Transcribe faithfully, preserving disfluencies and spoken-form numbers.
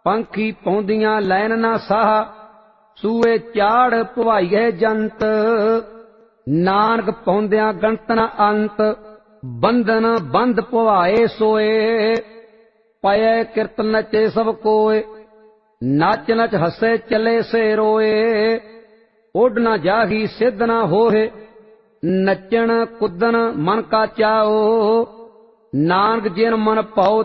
ਪੰਖੀ ਪੌਂਦੀਆਂ ਲੈਨ ਨਾ ਸਾਹ, ਸੂਏ ਝਾੜ ਭਵਾਈਏ ਜੰਤ। ਨਾਨਕ ਪੌਂਦਿਆਂ ਗਣਤ ਨ ਅੰਤ, ਬੰਧਨ ਬੰਧ ਭਵਾਏ ਸੋਏ। ਪਏ ਕਿਰਤ ਨਚੇ ਸਭ ਕੋਏ, ਨਚ ਨਚ ਹੱਸੇ ਚਲੇ ਸੇ ਰੋਏ। ਉੱਡ ਨ ਜਾਹੀ ਸਿੱਧ ਨ ਹੋਏ, ਨੱਚਣ ਕੁੱਦਣ ਮਨ ਕਾ ਚਾਓ। ਨਾਨਕ ਜਿਨ ਮਨ ਭਾਉ